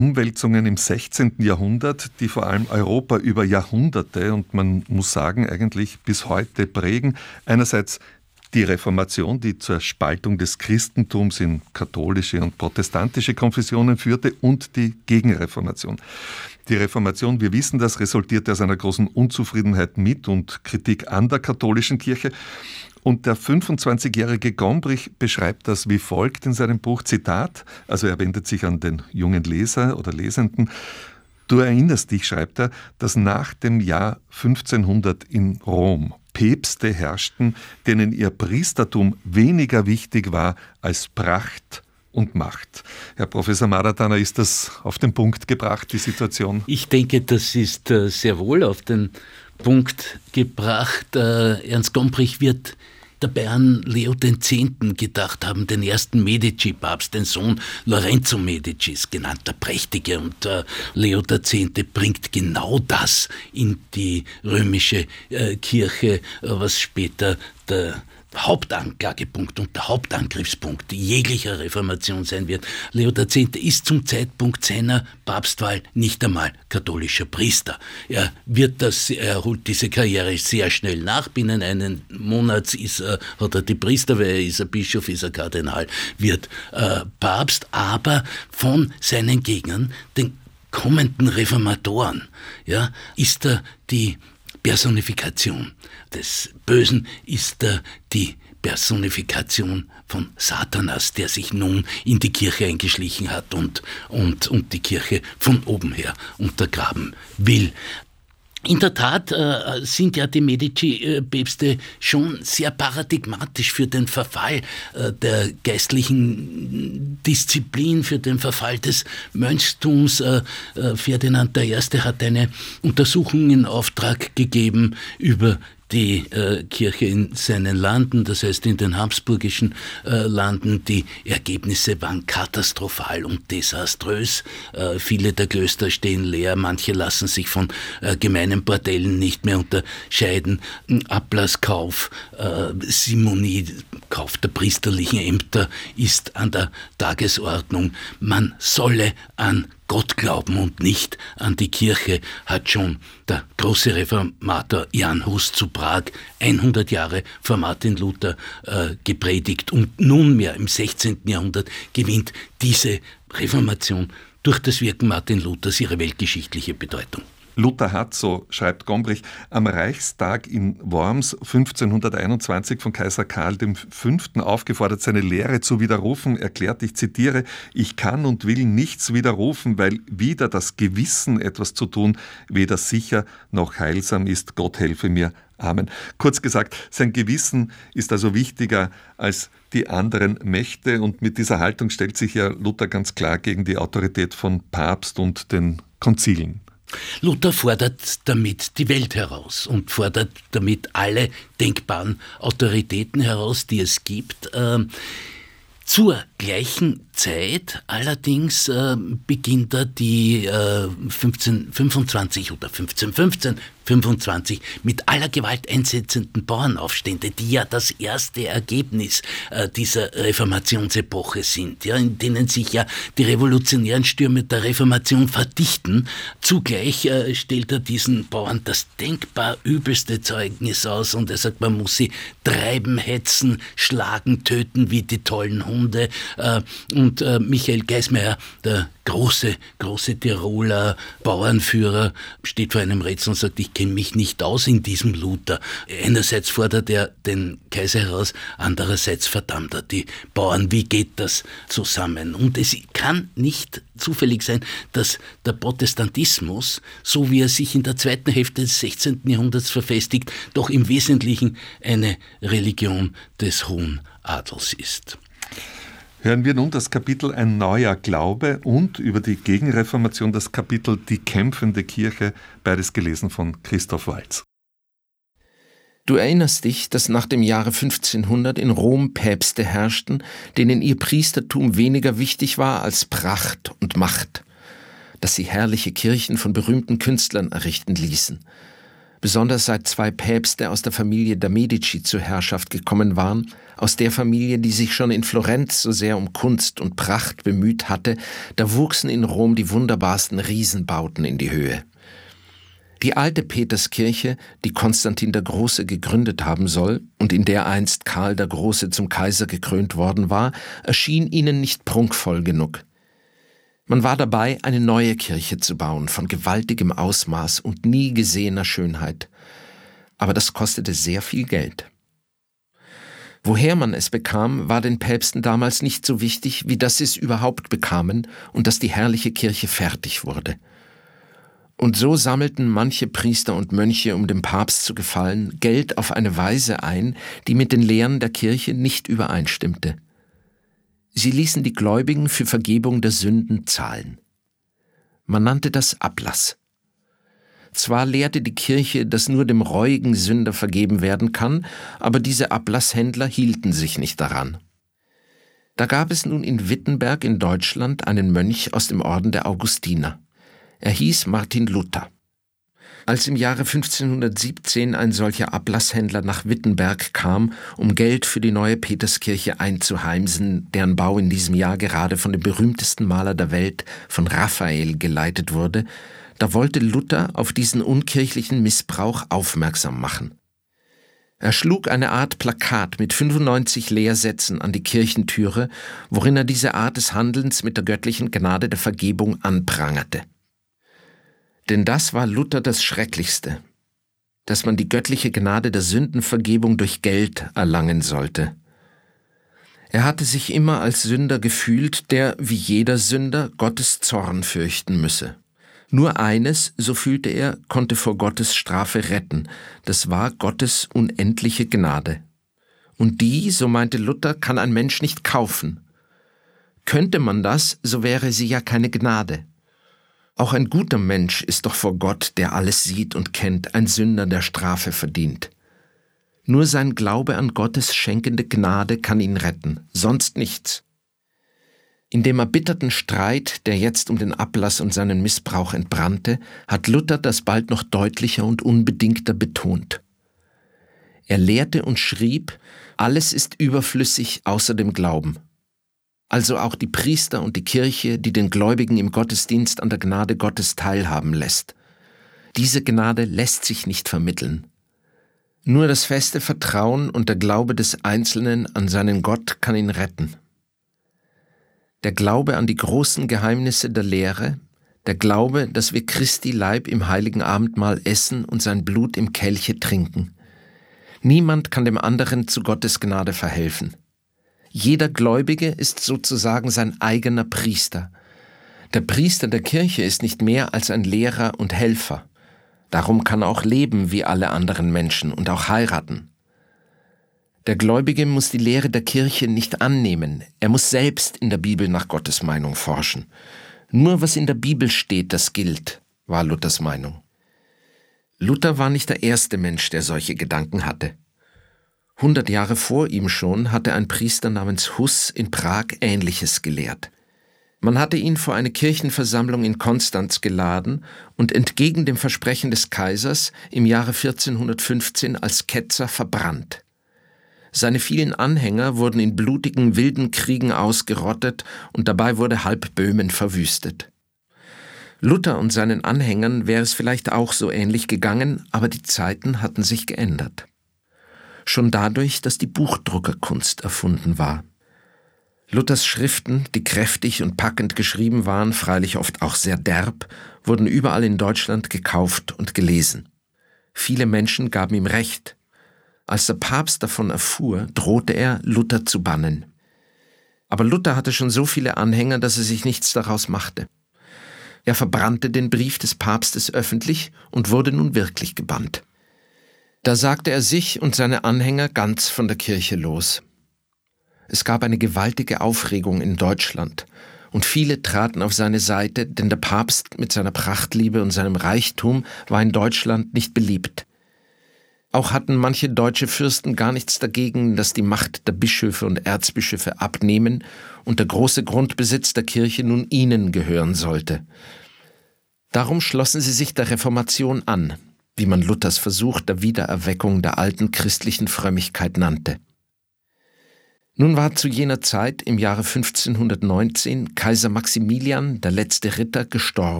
Umwälzungen im 16. Jahrhundert, die vor allem Europa über Jahrhunderte und man muss sagen eigentlich bis heute prägen. Einerseits die Reformation, die zur Spaltung des Christentums in katholische und protestantische Konfessionen führte, und die Gegenreformation. Die Reformation, wir wissen das, resultierte aus einer großen Unzufriedenheit mit und Kritik an der katholischen Kirche. Und der 25-jährige Gombrich beschreibt das wie folgt in seinem Buch, Zitat, also er wendet sich an den jungen Leser oder Lesenden: Du erinnerst dich, schreibt er, dass nach dem Jahr 1500 in Rom Päpste herrschten, denen ihr Priestertum weniger wichtig war als Pracht und Macht. Herr Professor Maratana, ist das auf den Punkt gebracht, die Situation? Ich denke, das ist sehr wohl auf den Punkt gebracht. Ernst Gombrich wird dabei an Leo X. gedacht haben, den ersten Medici-Papst, den Sohn Lorenzo Medicis, genannt der Prächtige. Und Leo X. bringt genau das in die römische Kirche, was später der Hauptanklagepunkt und der Hauptangriffspunkt jeglicher Reformation sein wird. Leo X. ist zum Zeitpunkt seiner Papstwahl nicht einmal katholischer Priester. Er holt diese Karriere sehr schnell nach. Binnen einen Monats hat er die Priesterweihe, ist er Bischof, ist er Kardinal, wird Papst, aber von seinen Gegnern, den kommenden Reformatoren, ist er die Personifikation des Bösen, ist die Personifikation von Satanas, der sich nun in die Kirche eingeschlichen hat und die Kirche von oben her untergraben will. In der Tat sind ja die Medici-Päpste schon sehr paradigmatisch für den Verfall der geistlichen Disziplin, für den Verfall des Mönchtums. Ferdinand I. hat eine Untersuchung in Auftrag gegeben über die Kirche in seinen Landen, das heißt in den habsburgischen Landen. Die Ergebnisse waren katastrophal und desaströs. Viele der Klöster stehen leer, manche lassen sich von gemeinen Bordellen nicht mehr unterscheiden. Ablasskauf, Simonie, Kauf der priesterlichen Ämter ist an der Tagesordnung. Man solle an Gott glauben und nicht an die Kirche, hat schon der große Reformator Jan Hus zu Prag 100 Jahre vor Martin Luther gepredigt. Und nunmehr im 16. Jahrhundert gewinnt diese Reformation durch das Wirken Martin Luthers ihre weltgeschichtliche Bedeutung. Luther hat, so schreibt Gombrich, am Reichstag in Worms 1521 von Kaiser Karl V. aufgefordert, seine Lehre zu widerrufen, erklärt, ich zitiere: Ich kann und will nichts widerrufen, weil wider das Gewissen etwas zu tun weder sicher noch heilsam ist. Gott helfe mir. Amen. Kurz gesagt, sein Gewissen ist also wichtiger als die anderen Mächte, und mit dieser Haltung stellt sich ja Luther ganz klar gegen die Autorität von Papst und den Konzilen. Luther fordert damit die Welt heraus und fordert damit alle denkbaren Autoritäten heraus, die es gibt. Zur gleichen Zeit allerdings beginnt er die 1525 oder 1525 mit aller Gewalt einsetzenden Bauernaufstände, die ja das erste Ergebnis dieser Reformationsepoche sind, in denen sich ja die revolutionären Stürme der Reformation verdichten. Zugleich stellt er diesen Bauern das denkbar übelste Zeugnis aus und er sagt, man muss sie treiben, hetzen, schlagen, töten wie die tollen Hunde. Und Michael Geismeier, der große Tiroler Bauernführer, steht vor einem Rätsel und sagt, ich kenne mich nicht aus in diesem Luther. Einerseits fordert er den Kaiser heraus, andererseits verdammt er die Bauern. Wie geht das zusammen? Und es kann nicht zufällig sein, dass der Protestantismus, so wie er sich in der zweiten Hälfte des 16. Jahrhunderts verfestigt, doch im Wesentlichen eine Religion des hohen Adels ist. Hören wir nun das Kapitel Ein neuer Glaube und über die Gegenreformation das Kapitel Die kämpfende Kirche, beides gelesen von Christoph Waltz. Du erinnerst dich, dass nach dem Jahre 1500 in Rom Päpste herrschten, denen ihr Priestertum weniger wichtig war als Pracht und Macht, dass sie herrliche Kirchen von berühmten Künstlern errichten ließen. besonders seit 2 Päpste aus der Familie der Medici zur Herrschaft gekommen waren, aus der Familie, die sich schon in Florenz so sehr um Kunst und Pracht bemüht hatte, da wuchsen in Rom die wunderbarsten Riesenbauten in die Höhe. Die alte Peterskirche, die Konstantin der Große gegründet haben soll und in der einst Karl der Große zum Kaiser gekrönt worden war, erschien ihnen nicht prunkvoll genug. Man war dabei, eine neue Kirche zu bauen, von gewaltigem Ausmaß und nie gesehener Schönheit. Aber das kostete sehr viel Geld. Woher man es bekam, war den Päpsten damals nicht so wichtig, wie dass sie es überhaupt bekamen und dass die herrliche Kirche fertig wurde. Und so sammelten manche Priester und Mönche, um dem Papst zu gefallen, Geld auf eine Weise ein, die mit den Lehren der Kirche nicht übereinstimmte. Sie ließen die Gläubigen für Vergebung der Sünden zahlen. Man nannte das Ablass. Zwar lehrte die Kirche, dass nur dem reuigen Sünder vergeben werden kann, aber diese Ablasshändler hielten sich nicht daran. Da gab es nun in Wittenberg in Deutschland einen Mönch aus dem Orden der Augustiner. Er hieß Martin Luther. Als im Jahre 1517 ein solcher Ablasshändler nach Wittenberg kam, um Geld für die neue Peterskirche einzuheimsen, deren Bau in diesem Jahr gerade von dem berühmtesten Maler der Welt, von Raphael, geleitet wurde, da wollte Luther auf diesen unkirchlichen Missbrauch aufmerksam machen. Er schlug eine Art Plakat mit 95 Lehrsätzen an die Kirchentüre, worin er diese Art des Handelns mit der göttlichen Gnade der Vergebung anprangerte. Denn das war Luther das Schrecklichste, dass man die göttliche Gnade der Sündenvergebung durch Geld erlangen sollte. Er hatte sich immer als Sünder gefühlt, der, wie jeder Sünder, Gottes Zorn fürchten müsse. Nur eines, so fühlte er, konnte vor Gottes Strafe retten, das war Gottes unendliche Gnade. Und die, so meinte Luther, kann ein Mensch nicht kaufen. Könnte man das, so wäre sie ja keine Gnade. Auch ein guter Mensch ist doch vor Gott, der alles sieht und kennt, ein Sünder, der Strafe verdient. Nur sein Glaube an Gottes schenkende Gnade kann ihn retten, sonst nichts. In dem erbitterten Streit, der jetzt um den Ablass und seinen Missbrauch entbrannte, hat Luther das bald noch deutlicher und unbedingter betont. Er lehrte und schrieb, alles ist überflüssig außer dem Glauben. Also auch die Priester und die Kirche, die den Gläubigen im Gottesdienst an der Gnade Gottes teilhaben lässt. Diese Gnade lässt sich nicht vermitteln. Nur das feste Vertrauen und der Glaube des Einzelnen an seinen Gott kann ihn retten. Der Glaube an die großen Geheimnisse der Lehre, der Glaube, dass wir Christi Leib im heiligen Abendmahl essen und sein Blut im Kelche trinken. Niemand kann dem anderen zu Gottes Gnade verhelfen. Jeder Gläubige ist sozusagen sein eigener Priester. Der Priester der Kirche ist nicht mehr als ein Lehrer und Helfer. Darum kann er auch leben wie alle anderen Menschen und auch heiraten. Der Gläubige muss die Lehre der Kirche nicht annehmen. Er muss selbst in der Bibel nach Gottes Meinung forschen. Nur was in der Bibel steht, das gilt, war Luthers Meinung. Luther war nicht der erste Mensch, der solche Gedanken hatte. 100 Jahre vor ihm schon hatte ein Priester namens Hus in Prag Ähnliches gelehrt. Man hatte ihn vor eine Kirchenversammlung in Konstanz geladen und entgegen dem Versprechen des Kaisers im Jahre 1415 als Ketzer verbrannt. Seine vielen Anhänger wurden in blutigen, wilden Kriegen ausgerottet und dabei wurde halb Böhmen verwüstet. Luther und seinen Anhängern wäre es vielleicht auch so ähnlich gegangen, aber die Zeiten hatten sich geändert. Schon dadurch, dass die Buchdruckerkunst erfunden war. Luthers Schriften, die kräftig und packend geschrieben waren, freilich oft auch sehr derb, wurden überall in Deutschland gekauft und gelesen. Viele Menschen gaben ihm Recht. Als der Papst davon erfuhr, drohte er, Luther zu bannen. Aber Luther hatte schon so viele Anhänger, dass er sich nichts daraus machte. Er verbrannte den Brief des Papstes öffentlich und wurde nun wirklich gebannt. Da sagte er sich und seine Anhänger ganz von der Kirche los. Es gab eine gewaltige Aufregung in Deutschland und viele traten auf seine Seite, denn der Papst mit seiner Prachtliebe und seinem Reichtum war in Deutschland nicht beliebt. Auch hatten manche deutsche Fürsten gar nichts dagegen, dass die Macht der Bischöfe und Erzbischöfe abnehmen und der große Grundbesitz der Kirche nun ihnen gehören sollte. Darum schlossen sie sich der Reformation an, wie man Luthers Versuch der Wiedererweckung der alten christlichen Frömmigkeit nannte. Nun war zu jener Zeit, im Jahre 1519, Kaiser Maximilian, der letzte Ritter, gestorben.